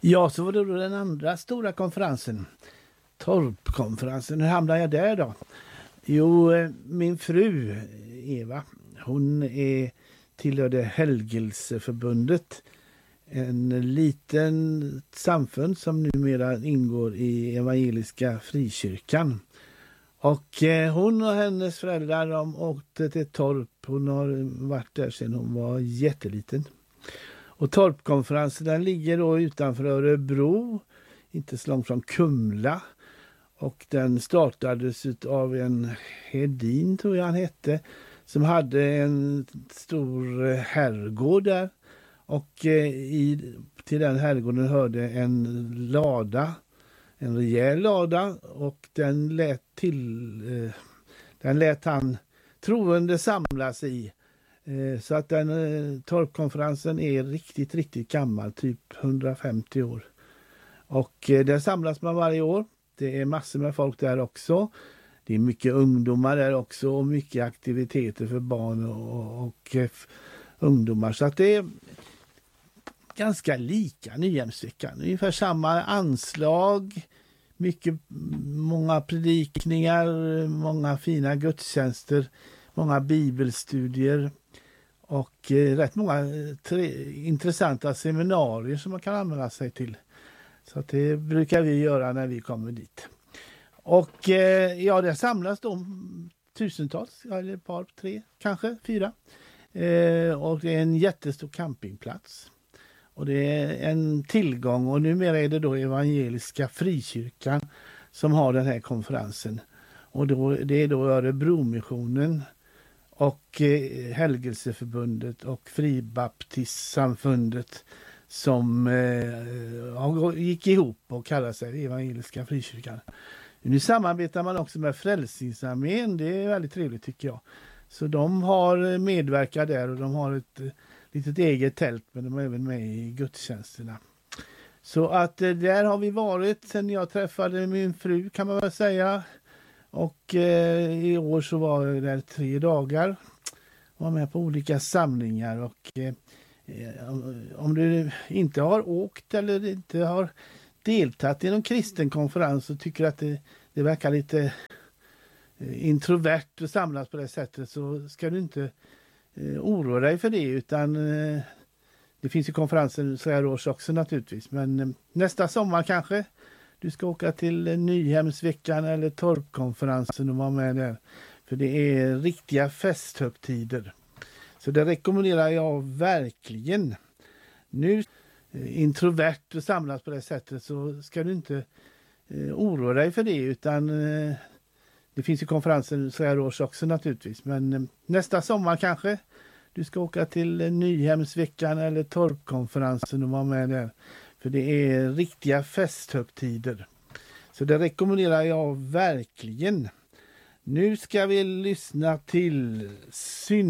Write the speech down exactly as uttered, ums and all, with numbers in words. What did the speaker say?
Ja, så var det då den andra stora konferensen. Torpkonferensen. Hur hamnade jag där då? Jo, min fru Eva, hon är tillhörde Helgelseförbundet. En liten samfund som numera ingår i evangeliska frikyrkan. Och eh, hon och hennes föräldrar de åkte till Torp. Hon har varit där sedan hon var jätteliten. Och Torpkonferensen den ligger då utanför Örebro, inte så långt från Kumla. Och den startades av en Hedin, tror jag han hette, som hade en stor herrgård där. Och eh, i, till den herrgården hörde en lada, en rejäl lada, och den lät till eh, den lät han troende samlas i. Eh, så att den eh, Torpkonferensen är riktigt, riktigt gammal, typ hundrafemtio år. Och eh, där samlas man varje år. Det är massor med folk där också. Det är mycket ungdomar där också och mycket aktiviteter för barn och, och eh, ungdomar. Så att det är ganska lika Nyhemsveckan. Ungefär samma anslag, mycket, många predikningar, många fina gudstjänster, många bibelstudier och eh, rätt många tre, intressanta seminarier som man kan använda sig till. Så att det brukar vi göra när vi kommer dit. Och eh, ja, det samlas då tusentals, eller ett par, tre, kanske fyra. Eh, och det är en jättestor campingplats. Och det är en tillgång, och numera är det då evangeliska frikyrkan som har den här konferensen. Och då, det är då Örebromissionen och eh, Helgelseförbundet och Fribaptistsamfundet som eh, gick ihop och kallade sig evangeliska frikyrkan. Nu samarbetar man också med Frälsningsarmén, det är väldigt trevligt tycker jag. Så de har medverkat där och de har ett litet eget tält, men de är även med i gudstjänsterna. Så att där har vi varit sen jag träffade min fru, kan man väl säga. Och eh, i år så var jag där tre dagar. Var med på olika samlingar och eh, om du inte har åkt eller inte har deltagit i någon kristen konferens och tycker att det, det verkar lite introvert att samlas på det sättet, så ska du inte eh, oroa dig för det, utan eh, det finns ju konferenser så här års också naturligtvis, men eh, nästa sommar kanske du ska åka till eh, Nyhemsveckan eller Torpkonferensen och vara med där, för det är riktiga festhögtider. Så det rekommenderar jag verkligen. Nu eh, introvert att samlas på det sättet, så ska du inte eh, oroa dig för det, utan eh, det finns ju konferenser så här års också naturligtvis, men eh, nästa sommar kanske du ska åka till eh, Nyhemsveckan eller Torpkonferensen och vara med där, för det är riktiga festhögtider. Så det rekommenderar jag verkligen. Nu ska vi lyssna till syn